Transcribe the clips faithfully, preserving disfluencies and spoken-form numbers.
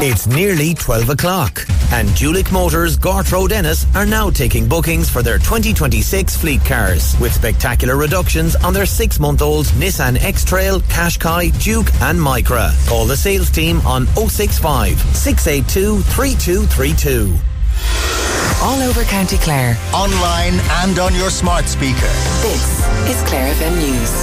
It's nearly twelve o'clock and Julick Motors, Gort Road, Ennis are now taking bookings for their twenty twenty-six fleet cars with spectacular reductions on their six-month-old Nissan X-Trail, Qashqai, Duke and Micra. Call the sales team on oh six five, six eight two, three two three two. All over County Clare. Online and on your smart speaker. This is Clare F M News.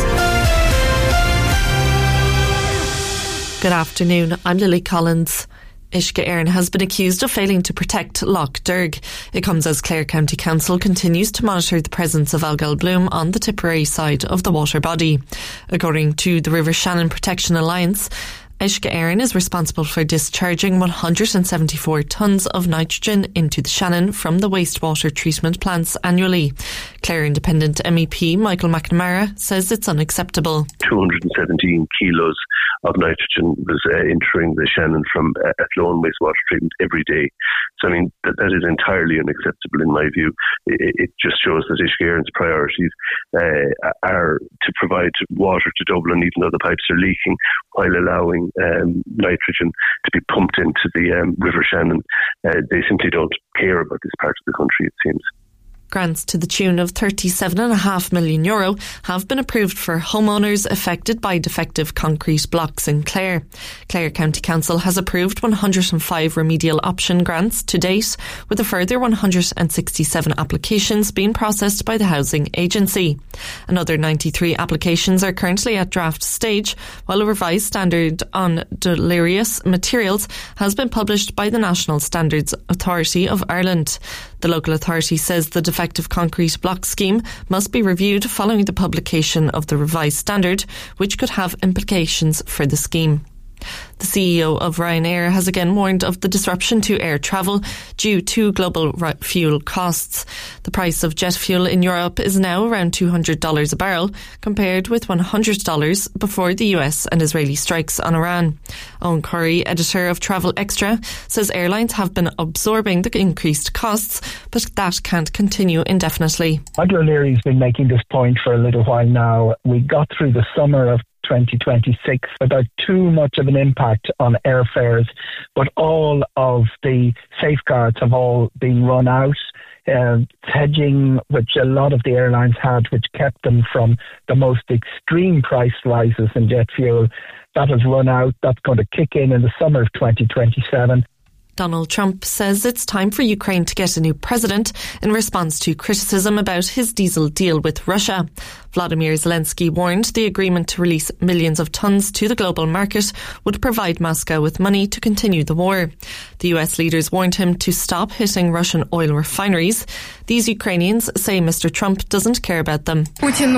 Good afternoon, I'm Lily Collins. Uisce Éireann has been accused of failing to protect Lough Derg. It comes as Clare County Council continues to monitor the presence of algal bloom on the Tipperary side of the water body. According to the River Shannon Protection Alliance, Uisce Éireann is responsible for discharging one hundred seventy-four tonnes of nitrogen into the Shannon from the wastewater treatment plants annually. Clare Independent M E P Michael McNamara says it's unacceptable. two hundred seventeen kilos of nitrogen was uh, entering the Shannon from uh, Athlone wastewater treatment every day. So I mean, that, that is entirely unacceptable in my view. It, it just shows that Uisce Éireann's priorities uh, are to provide water to Dublin even though the pipes are leaking, while allowing um, nitrogen to be pumped into the um, River Shannon. Uh, they simply don't care about this part of the country, it seems. Grants to the tune of thirty-seven point five million euro have been approved for homeowners affected by defective concrete blocks in Clare. Clare County Council has approved one hundred five remedial option grants to date, with a further one hundred sixty-seven applications being processed by the Housing Agency. Another ninety-three applications are currently at draft stage, while a revised standard on deleterious materials has been published by the National Standards Authority of Ireland. The local authority says the defective concrete block scheme must be reviewed following the publication of the revised standard, which could have implications for the scheme. The C E O of Ryanair has again warned of the disruption to air travel due to global fuel costs. The price of jet fuel in Europe is now around two hundred dollars a barrel, compared with one hundred dollars before the U S and Israeli strikes on Iran. Owen Curry, editor of Travel Extra, says airlines have been absorbing the increased costs, but that can't continue indefinitely. Michael O'Leary's been making this point for a little while now. We got through the summer of twenty twenty-six without too much of an impact on airfares, but all of the safeguards have all been run out. Uh, hedging, which a lot of the airlines had, which kept them from the most extreme price rises in jet fuel, that has run out. That's going to kick in in the summer of twenty twenty-seven. Donald Trump says it's time for Ukraine to get a new president in response to criticism about his diesel deal with Russia. Vladimir Zelensky warned the agreement to release millions of tons to the global market would provide Moscow with money to continue the war. The U S leaders warned him to stop hitting Russian oil refineries. These Ukrainians say Mister Trump doesn't care about them.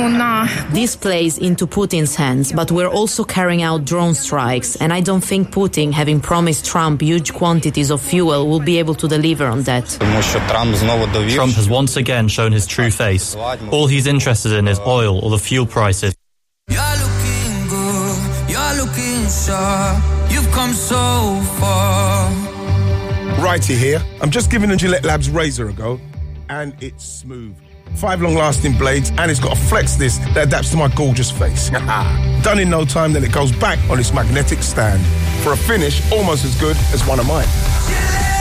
This plays into Putin's hands, but we're also carrying out drone strikes, and I don't think Putin, having promised Trump huge quantities of fuel, will be able to deliver on that. Trump has once again shown his true face. All he's interested in is oil or the fuel prices. You're looking good, you're looking sharp, you've come so far. Righty here. I'm just giving the Gillette Labs razor a go, and it's smooth. Five long-lasting blades, and it's got a flex disc that adapts to my gorgeous face. Done in no time, then it goes back on its magnetic stand for a finish almost as good as one of mine.